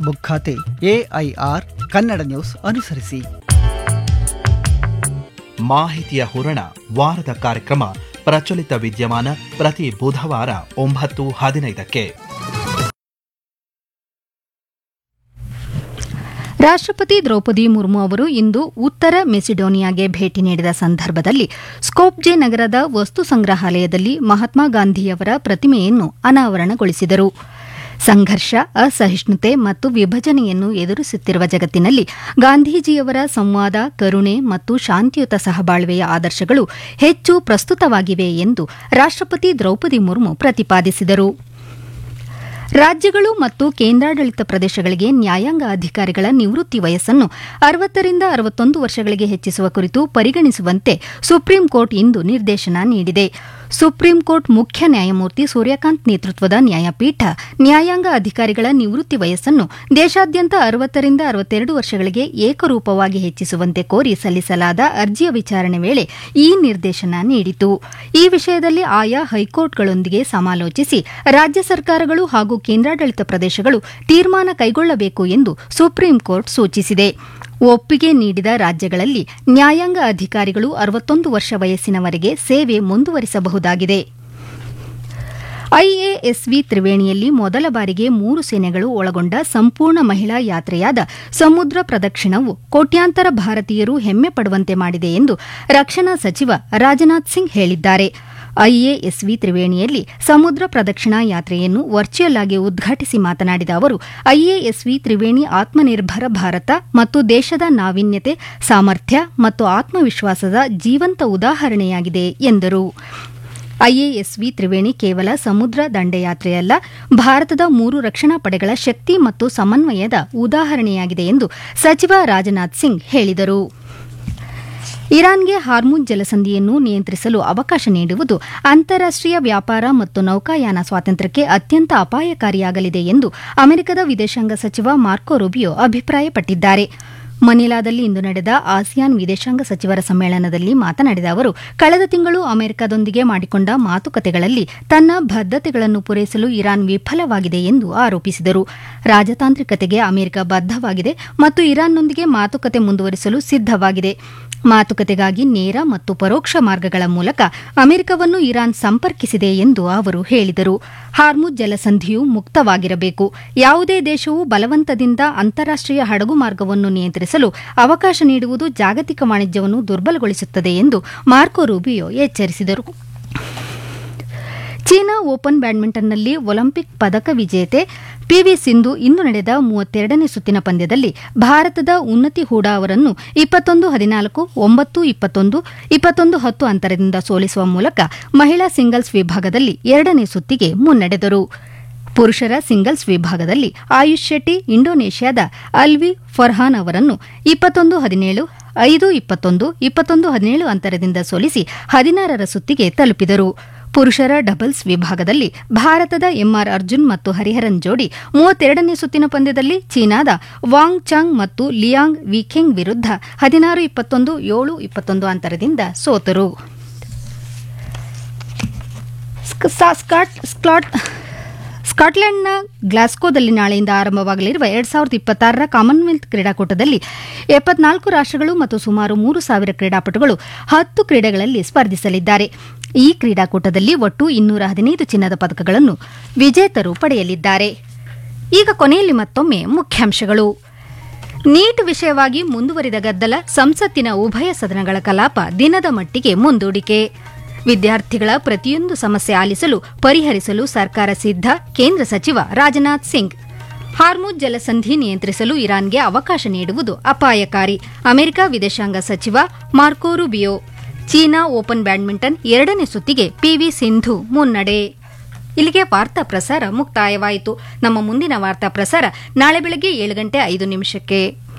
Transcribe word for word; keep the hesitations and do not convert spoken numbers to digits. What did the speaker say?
Facebook ಖಾತೆ AIR Kannada news ಅನುಸರಿಸಿ. ಮಾಹಿತಿಯ ಹೂರಣ ವಾರದ ಕಾರ್ಯಕ್ರಮ ಪ್ರಚಲಿತ ವಿದ್ಯಮಾನ ಪ್ರತಿ ಬುಧವಾರ ಒಂಬತ್ತು ಹದಿನೈದಕ್ಕೆ. ರಾಷ್ಟ್ರಪತಿ ದ್ರೌಪದಿ ಮುರ್ಮು ಅವರು ಇಂದು ಉತ್ತರ ಮೆಸಿಡೋನಿಯಾಗೆ ಭೇಟಿ ನೀಡಿದ ಸಂದರ್ಭದಲ್ಲಿ ಸ್ಕೋಪ್ಜೆ ನಗರದ ವಸ್ತು ಸಂಗ್ರಹಾಲಯದಲ್ಲಿ ಮಹಾತ್ಮ ಗಾಂಧಿಯವರ ಪ್ರತಿಮೆಯನ್ನು ಅನಾವರಣಗೊಳಿಸಿದರು. ಸಂಘರ್ಷ, ಅಸಹಿಷ್ಣುತೆ ಮತ್ತು ವಿಭಜನೆಯನ್ನು ಎದುರಿಸುತ್ತಿರುವ ಜಗತ್ತಿನಲ್ಲಿ ಗಾಂಧೀಜಿಯವರ ಸಂವಾದ, ಕರುಣೆ ಮತ್ತು ಶಾಂತಿಯುತ ಸಹಬಾಳ್ವೆಯ ಆದರ್ಶಗಳು ಹೆಚ್ಚು ಪ್ರಸ್ತುತವಾಗಿವೆ ಎಂದು ರಾಷ್ಟ್ರಪತಿ ದ್ರೌಪದಿ ಮುರ್ಮು ಪ್ರತಿಪಾದಿಸಿದರು. ರಾಜ್ಯಗಳು ಮತ್ತು ಕೇಂದ್ರಾಡಳಿತ ಪ್ರದೇಶಗಳಿಗೆ ನ್ಯಾಯಾಂಗ ಅಧಿಕಾರಿಗಳ ನಿವೃತ್ತಿ ವಯಸ್ಸನ್ನು ಅರವತ್ತರಿಂದ ಅರವತ್ತೊಂದು ವರ್ಷಗಳಿಗೆ ಹೆಚ್ಚಿಸುವ ಕುರಿತು ಪರಿಗಣಿಸುವಂತೆ ಸುಪ್ರೀಂ ಕೋರ್ಟ್ ಇಂದು ನಿರ್ದೇಶನ ನೀಡಿದೆ. ಸುಪ್ರೀಂ ಕೋರ್ಟ್ ಮುಖ್ಯ ನ್ಯಾಯಮೂರ್ತಿ ಸೂರ್ಯಕಾಂತ್ ನೇತೃತ್ವದ ನ್ಯಾಯಪೀಠ ನ್ಯಾಯಾಂಗ ಅಧಿಕಾರಿಗಳ ನಿವೃತ್ತಿ ವಯಸ್ಸನ್ನು ದೇಶಾದ್ಯಂತ ಅರವತ್ತರಿಂದ ಅರವತ್ತೆರಡು ವರ್ಷಗಳಿಗೆ ಏಕರೂಪವಾಗಿ ಹೆಚ್ಚಿಸುವಂತೆ ಕೋರಿ ಸಲ್ಲಿಸಲಾದ ಅರ್ಜಿಯ ವಿಚಾರಣೆ ವೇಳೆ ಈ ನಿರ್ದೇಶನ ನೀಡಿತು. ಈ ವಿಷಯದಲ್ಲಿ ಆಯಾ ಹೈಕೋರ್ಟ್ಗಳೊಂದಿಗೆ ಸಮಾಲೋಚಿಸಿ ರಾಜ್ಯ ಸರ್ಕಾರಗಳು ಹಾಗೂ ಕೇಂದ್ರಾಡಳಿತ ಪ್ರದೇಶಗಳು ತೀರ್ಮಾನ ಕೈಗೊಳ್ಳಬೇಕು ಎಂದು ಸುಪ್ರೀಂ ಕೋರ್ಟ್ ಸೂಚಿಸಿದೆ. ಒಪ್ಪಿಗೆ ನೀಡಿದ ರಾಜ್ಯಗಳಲ್ಲಿ ನ್ಯಾಯಾಂಗ ಅಧಿಕಾರಿಗಳು ಅರವತ್ತೊಂದು ವರ್ಷ ವಯಸ್ಸಿನವರೆಗೆ ಸೇವೆ ಮುಂದುವರಿಸಬಹುದಾಗಿದೆ. ಐಎಎಸ್ವಿ ತ್ರಿವೇಣಿಯಲ್ಲಿ ಮೊದಲ ಬಾರಿಗೆ ಮೂರು ಸೇನೆಗಳು ಒಳಗೊಂಡ ಸಂಪೂರ್ಣ ಮಹಿಳಾ ಯಾತ್ರೆಯಾದ ಸಮುದ್ರ ಪ್ರದಕ್ಷಿಣವು ಕೋಟ್ಯಾಂತರ ಭಾರತೀಯರು ಹೆಮ್ಮೆ ಪಡುವಂತೆ ಮಾಡಿದೆ ಎಂದು ರಕ್ಷಣಾ ಸಚಿವ ರಾಜನಾಥ್ ಸಿಂಗ್ ಹೇಳಿದ್ದಾರೆ. ಐಎಎಸ್ವಿ ತ್ರಿವೇಣಿಯಲ್ಲಿ ಸಮುದ್ರ ಪ್ರದಕ್ಷಿಣಾ ಯಾತ್ರೆಯನ್ನು ವರ್ಚುವಲ್ ಆಗಿ ಉದ್ಘಾಟಿಸಿ ಮಾತನಾಡಿದ ಅವರು, ಐಎಎಸ್ವಿ ತ್ರಿವೇಣಿ ಆತ್ಮನಿರ್ಭರ ಭಾರತ ಮತ್ತು ದೇಶದ ನಾವೀನ್ಯತೆ, ಸಾಮರ್ಥ್ಯ ಮತ್ತು ಆತ್ಮವಿಶ್ವಾಸದ ಜೀವಂತ ಉದಾಹರಣೆಯಾಗಿದೆ ಎಂದರು. ಐಎಎಸ್ವಿ ತ್ರಿವೇಣಿ ಕೇವಲ ಸಮುದ್ರ ದಂಡಯಾತ್ರೆಯಲ್ಲ, ಭಾರತದ ಮೂರು ರಕ್ಷಣಾ ಪಡೆಗಳ ಶಕ್ತಿ ಮತ್ತು ಸಮನ್ವಯದ ಉದಾಹರಣೆಯಾಗಿದೆ ಎಂದು ಸಚಿವ ರಾಜನಾಥ್ ಸಿಂಗ್ ಹೇಳಿದರು. ಇರಾನ್ಗೆ ಹಾರ್ಮುಜ್ ಜಲಸಂಧಿಯನ್ನು ನಿಯಂತ್ರಿಸಲು ಅವಕಾಶ ನೀಡುವುದು ಅಂತಾರಾಷ್ಟೀಯ ವ್ಯಾಪಾರ ಮತ್ತು ನೌಕಾಯಾನ ಸ್ವಾತಂತ್ರ್ಯಕ್ಕೆ ಅತ್ಯಂತ ಅಪಾಯಕಾರಿಯಾಗಲಿದೆ ಎಂದು ಅಮೆರಿಕದ ವಿದೇಶಾಂಗ ಸಚಿವ ಮಾರ್ಕೊ ರೂಬಿಯೋ ಅಭಿಪ್ರಾಯಪಟ್ಟಿದ್ದಾರೆ. ಮನಿಲಾದಲ್ಲಿ ಇಂದು ನಡೆದ ಆಸಿಯಾನ್ ವಿದೇಶಾಂಗ ಸಚಿವರ ಸಮ್ಮೇಳನದಲ್ಲಿ ಮಾತನಾಡಿದ ಅವರು, ಕಳೆದ ತಿಂಗಳು ಅಮೆರಿಕದೊಂದಿಗೆ ಮಾಡಿಕೊಂಡ ಮಾತುಕತೆಗಳಲ್ಲಿ ತನ್ನ ಬದ್ಧತೆಗಳನ್ನು ಪೂರೈಸಲು ಇರಾನ್ ವಿಫಲವಾಗಿದೆ ಎಂದು ಆರೋಪಿಸಿದರು. ರಾಜತಾಂತ್ರಿಕತೆಗೆ ಅಮೆರಿಕ ಬದ್ಧವಾಗಿದೆ ಮತ್ತು ಇರಾನ್ನೊಂದಿಗೆ ಮಾತುಕತೆ ಮುಂದುವರಿಸಲು ಸಿದ್ದವಾಗಿದೆ. ಮಾತುಕತೆಗಾಗಿ ನೇರ ಮತ್ತು ಪರೋಕ್ಷ ಮಾರ್ಗಗಳ ಮೂಲಕ ಅಮೆರಿಕವನ್ನು ಇರಾನ್ ಸಂಪರ್ಕಿಸಿದೆ ಎಂದು ಅವರು ಹೇಳಿದರು. ಹಾರ್ಮುಜ್ ಜಲಸಂಧಿಯು ಮುಕ್ತವಾಗಿರಬೇಕು. ಯಾವುದೇ ದೇಶವು ಬಲವಂತದಿಂದ ಅಂತಾರಾಷ್ಟೀಯ ಹಡಗು ಮಾರ್ಗವನ್ನು ನಿಯಂತ್ರಿಸಲು ಅವಕಾಶ ನೀಡುವುದು ಜಾಗತಿಕ ವಾಣಿಜ್ಯವನ್ನು ದುರ್ಬಲಗೊಳಿಸುತ್ತದೆ ಎಂದು ಮಾರ್ಕೊ ರೂಬಿಯೋ ಎಚ್ಚರಿಸಿದರು. ಚೀನಾ ಓಪನ್ ಬ್ಯಾಡ್ಮಿಂಟನ್ನಲ್ಲಿ ಒಲಿಂಪಿಕ್ ಪದಕ ವಿಜೇತೆ ಪಿವಿ ಸಿಂಧು ಇಂದು ನಡೆದ ಮೂವತ್ತೆರಡನೇ ಸುತ್ತಿನ ಪಂದ್ಯದಲ್ಲಿ ಭಾರತದ ಉನ್ನತಿ ಹೂಡಾ ಅವರನ್ನು ಇಪ್ಪತ್ತೊಂದು ಹದಿನಾಲ್ಕು, ಒಂಬತ್ತು ಇಪ್ಪತ್ತೊಂದು, ಇಪ್ಪತ್ತೊಂದು ಹತ್ತು ಅಂತರದಿಂದ ಸೋಲಿಸುವ ಮೂಲಕ ಮಹಿಳಾ ಸಿಂಗಲ್ಸ್ ವಿಭಾಗದಲ್ಲಿ ಎರಡನೇ ಸುತ್ತಿಗೆ ಮುನ್ನಡೆದರು. ಪುರುಷರ ಸಿಂಗಲ್ಸ್ ವಿಭಾಗದಲ್ಲಿ ಆಯುಷ್ ಶೆಟ್ಟಿ ಇಂಡೋನೇಷ್ಯಾದ ಅಲ್ವಿ ಫರ್ಹಾನ್ ಅವರನ್ನು ಇಪ್ಪತ್ತೊಂದು ಹದಿನೇಳು, ಐದು ಇಪ್ಪತ್ತೊಂದು, ಇಪ್ಪತ್ತೊಂದು ಹದಿನೇಳು ಅಂತರದಿಂದ ಸೋಲಿಸಿ ಹದಿನಾರರ ಸುತ್ತಿಗೆ ತಲುಪಿದರು. ಪುರುಷರ ಡಬಲ್ಸ್ ವಿಭಾಗದಲ್ಲಿ ಭಾರತದ ಎಂಆರ್ ಅರ್ಜುನ್ ಮತ್ತು ಹರಿಹರನ್ ಜೋಡಿ ಮೂವತ್ತೆರಡನೇ ಸುತ್ತಿನ ಪಂದ್ಯದಲ್ಲಿ ಚೀನಾದ ವಾಂಗ್ ಚಾಂಗ್ ಮತ್ತು ಲಿಯಾಂಗ್ ವಿಖೆಂಗ್ ವಿರುದ್ಧ ಹದಿನಾರು ಇಪ್ಪತ್ತೊಂದು, ಏಳು ಇಪ್ಪತ್ತೊಂದು ಅಂತರದಿಂದ ಸೋತರು. ಸ್ಕಾಟ್ಲೆಂಡ್ನ ಗ್ಲಾಸ್ಕೋದಲ್ಲಿ ನಾಳೆಯಿಂದ ಆರಂಭವಾಗಲಿರುವ ಎರಡ್ ಸಾವಿರದ ಇಪ್ಪತ್ತಾರರ ಕಾಮನ್ವೆಲ್ತ್ ಕ್ರೀಡಾಕೂಟದಲ್ಲಿ ಎಪ್ಪತ್ನಾಲ್ಕು ರಾಷ್ಟ್ರಗಳು ಮತ್ತು ಸುಮಾರು ಮೂರು ಸಾವಿರ ಕ್ರೀಡಾಪಟುಗಳು ಹತ್ತು ಕ್ರೀಡೆಗಳಲ್ಲಿ ಸ್ಪರ್ಧಿಸಲಿದ್ದಾರೆ. ಈ ಕ್ರೀಡಾಕೂಟದಲ್ಲಿ ಒಟ್ಟು ಇನ್ನೂರ ಹದಿನೈದು ಚಿನ್ನದ ಪದಕಗಳನ್ನು ವಿಜೇತರು ಪಡೆಯಲಿದ್ದಾರೆ. ಈಗ ಕೊನೆಯಲ್ಲಿ ಮತ್ತೊಮ್ಮೆ ಮುಖ್ಯಾಂಶಗಳು. ನೀಟ್ ವಿಷಯವಾಗಿ ಮುಂದುವರಿದ ಗದ್ದಲ, ಸಂಸತ್ತಿನ ಉಭಯ ಸದನಗಳ ಕಲಾಪ ದಿನದ ಮಟ್ಟಿಗೆ ಮುಂದೂಡಿಕೆ. ವಿದ್ಯಾರ್ಥಿಗಳ ಪ್ರತಿಯೊಂದು ಸಮಸ್ಯೆ ಆಲಿಸಲು, ಪರಿಹರಿಸಲು ಸರ್ಕಾರ ಸಿದ್ಧ, ಕೇಂದ್ರ ಸಚಿವ ರಾಜನಾಥ್ ಸಿಂಗ್. ಹಾರ್ಮುಜ್ ಜಲಸಂಧಿ ನಿಯಂತ್ರಿಸಲು ಇರಾನ್ಗೆ ಅವಕಾಶ ನೀಡುವುದು ಅಪಾಯಕಾರಿ, ಅಮೆರಿಕ ವಿದೇಶಾಂಗ ಸಚಿವ ಮಾರ್ಕೊ ರೂಬಿಯೋ. ಚೀನಾ ಓಪನ್ ಬ್ಯಾಡ್ಮಿಂಟನ್ ಎರಡನೇ ಸುತ್ತಿಗೆ ಪಿವಿ ಸಿಂಧು ಮುನ್ನಡೆ. ಇಲ್ಲಿಗೆ ವಾರ್ತಾ ಪ್ರಸಾರ ಮುಕ್ತಾಯವಾಯಿತು. ನಮ್ಮ ಮುಂದಿನ ವಾರ್ತಾ ಪ್ರಸಾರ ನಾಳೆ ಬೆಳಗ್ಗೆ ಏಳು ಗಂಟೆ ಐದು ನಿಮಿಷಕ್ಕೆ.